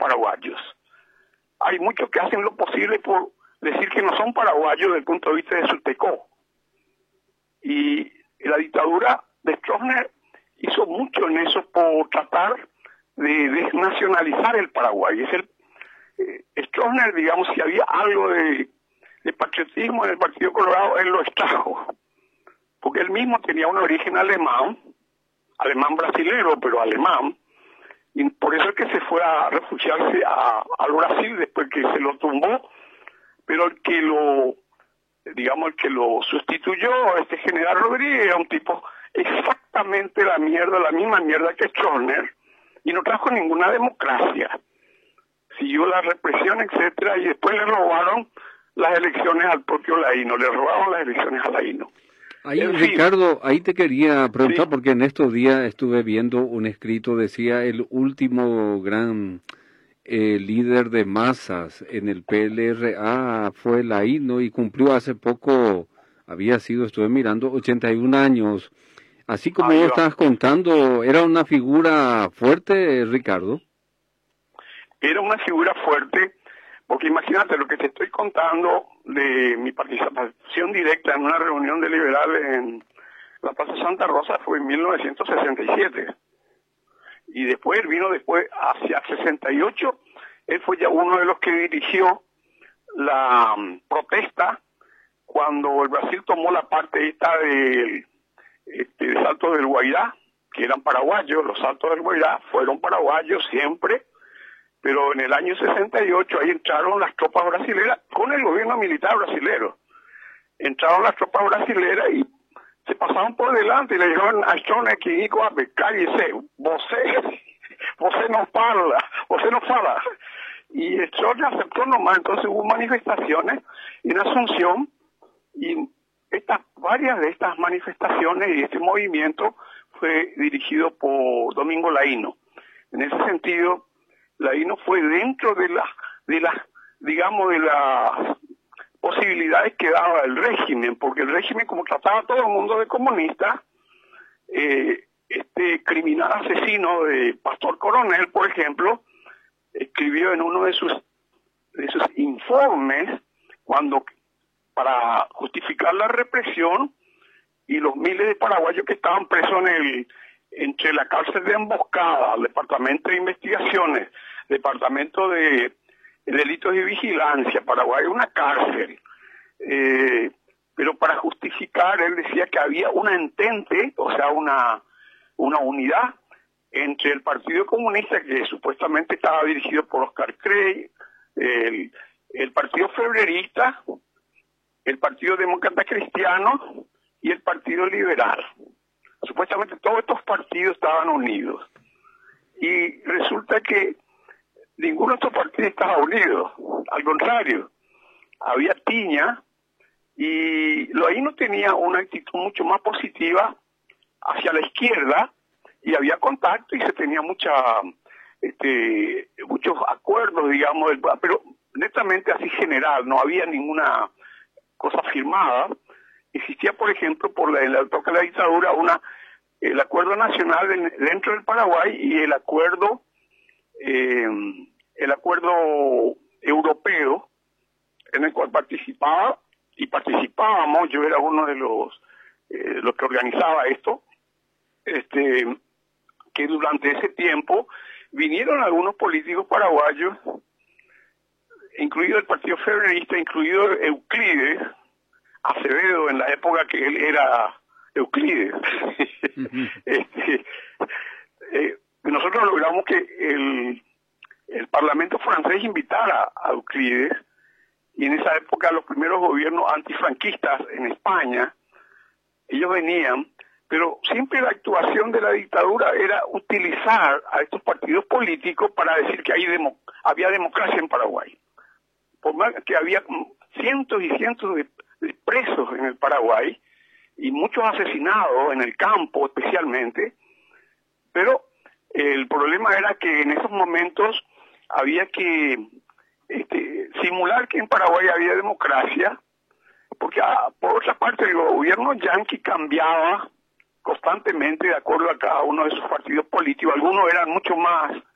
paraguayos. Hay muchos que hacen lo posible por decir que no son paraguayos desde el punto de vista de su tecó. Y la dictadura de Stroessner hizo mucho en eso por tratar de desnacionalizar el Paraguay. Stroessner, digamos, si había algo de patriotismo en el Partido Colorado, él lo extrajo. Porque él mismo tenía un origen alemán brasilero, pero alemán, y por eso es que se fue a refugiarse al Brasil después que se lo tumbó, pero el que lo sustituyó, este general Rodríguez, era un tipo exactamente la misma mierda que Stroessner, y no trajo ninguna democracia. Siguió la represión, etcétera, y después le robaron las elecciones al propio Laíno, Ahí, Ricardo, ahí te quería preguntar, sí, porque en estos días estuve viendo un escrito, decía el último gran líder de masas en el PLRA fue Laíno y cumplió hace poco, estuve mirando, 81 años. Así como vos estabas contando, ¿era una figura fuerte, Ricardo? Era una figura fuerte, porque imagínate lo que te estoy contando de mi participación directa en una reunión de liberales en la Plaza Santa Rosa fue en 1967. Y después hacia 68, él fue ya uno de los que dirigió la protesta cuando el Brasil tomó la parte esta de Salto del Guairá, que eran paraguayos. Los Saltos del Guairá fueron paraguayos siempre, pero en el año 68 ahí entraron las tropas brasileras con el gobierno militar brasilero. Entraron las tropas brasileras y se pasaron por delante y le dijeron a Stroessner que cállese, você no fala. Y Stroessner aceptó nomás. Entonces hubo manifestaciones en Asunción, y varias de estas manifestaciones y este movimiento fue dirigido por Domingo Laíno. En ese sentido, Laíno fue dentro de las posibilidades que daba el régimen, porque el régimen, como trataba a todo el mundo de comunista, este criminal asesino de Pastor Coronel, por ejemplo, escribió en uno de sus informes, para justificar la represión y los miles de paraguayos que estaban presos entre la cárcel de Emboscada, el Departamento de Investigaciones, Departamento de Delitos y Vigilancia. Paraguay es una cárcel. Pero para justificar, él decía que había una entente, o sea, una unidad entre el Partido Comunista, que supuestamente estaba dirigido por Oscar Crey, el Partido Febrerista, el Partido Demócrata Cristiano y el Partido Liberal. Supuestamente todos estos partidos estaban unidos. Y resulta que ninguno de estos partidos estaba unido. Al contrario, había tiña, y Laíno tenía una actitud mucho más positiva hacia la izquierda, y había contacto y se tenía muchos acuerdos, digamos, pero netamente así general, no había ninguna cosa firmada. Existía, por ejemplo, por la época de la dictadura, el acuerdo nacional dentro del Paraguay y el acuerdo europeo, en el cual participábamos. Yo era uno de los que organizaba esto, que durante ese tiempo vinieron algunos políticos paraguayos, incluido el Partido Febrerista, incluido Euclides Acevedo, en la época que él era Euclides. Nosotros logramos que el Parlamento francés invitara a Euclides, y en esa época los primeros gobiernos antifranquistas en España, ellos venían, pero siempre la actuación de la dictadura era utilizar a estos partidos políticos para decir que había democracia en Paraguay. Por más que había cientos y cientos de presos en el Paraguay, y muchos asesinados en el campo especialmente, pero el problema era que en esos momentos había que simular que en Paraguay había democracia, porque por otra parte el gobierno yanqui cambiaba constantemente de acuerdo a cada uno de sus partidos políticos. Algunos eran mucho más